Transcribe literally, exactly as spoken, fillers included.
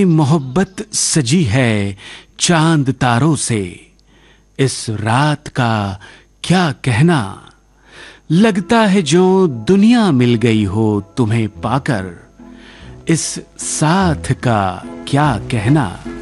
मोहब्बत सजी है चांद तारों से, इस रात का क्या कहना। लगता है जो दुनिया मिल गई हो तुम्हें पाकर, इस साथ का क्या कहना।